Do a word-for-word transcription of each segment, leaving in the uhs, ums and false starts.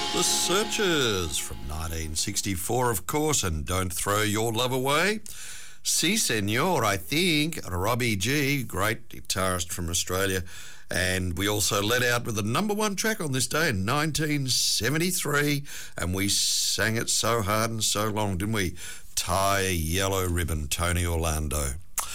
The Searchers from nineteen sixty-four, of course, and Don't Throw Your Love Away. Si, Senor, I think. Robbie G, great guitarist from Australia. And we also let out with the number one track on this day in nineteen seventy-three, and we sang it so hard and so long, didn't we? Tie a Yellow Ribbon, Tony Orlando.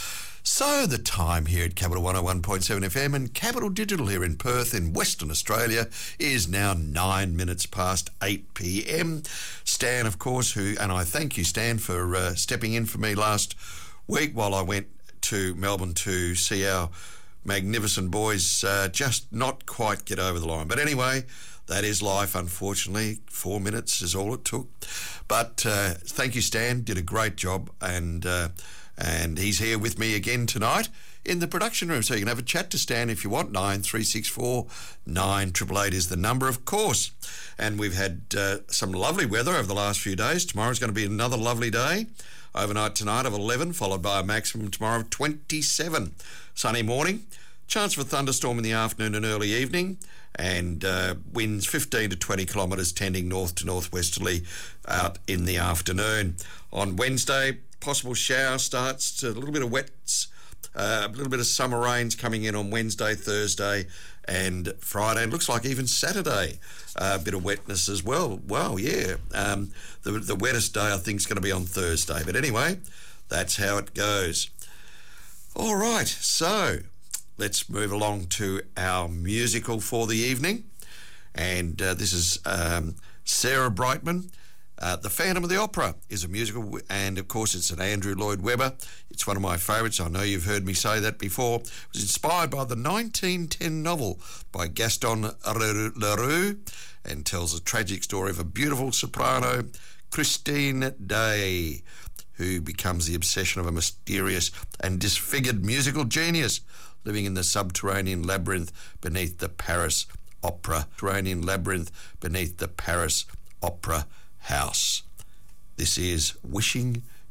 So the time here at Capital one oh one point seven F M and Capital Digital here in Perth in Western Australia is now nine minutes past eight p m. Stan, of course, who, and I thank you, Stan, for uh, stepping in for me last week while I went to Melbourne to see our magnificent boys uh, just not quite get over the line. But anyway, that is life, unfortunately. Four minutes is all it took. But uh, thank you, Stan. Did a great job, and uh, and he's here with me again tonight in the production room. So you can have a chat to Stan if you want. nine three six four nine eight eight eight is the number, of course. And we've had uh, some lovely weather over the last few days. Tomorrow's going to be another lovely day. Overnight tonight of eleven, followed by a maximum tomorrow of twenty-seven. Sunny morning. Chance for a thunderstorm in the afternoon and early evening, and uh, winds fifteen to twenty kilometres tending north to northwesterly out in the afternoon. On Wednesday, possible shower starts to a little bit of wets, uh, a little bit of summer rains coming in on Wednesday, Thursday and Friday. It looks like even Saturday, uh, a bit of wetness as well. Wow, yeah. Um, the, the wettest day I think is going to be on Thursday. But anyway, that's how it goes. All right, so let's move along to our musical for the evening. And uh, this is um, Sarah Brightman. Uh, the Phantom of the Opera is a musical, and of course it's an Andrew Lloyd Webber. It's one of my favourites. I know you've heard me say that before. It was inspired by the nineteen ten novel by Gaston Leroux and tells a tragic story of a beautiful soprano, Christine Day, who becomes the obsession of a mysterious and disfigured musical genius living in the subterranean labyrinth beneath the Paris Opera. Subterranean labyrinth beneath the Paris Opera House. This is Wishing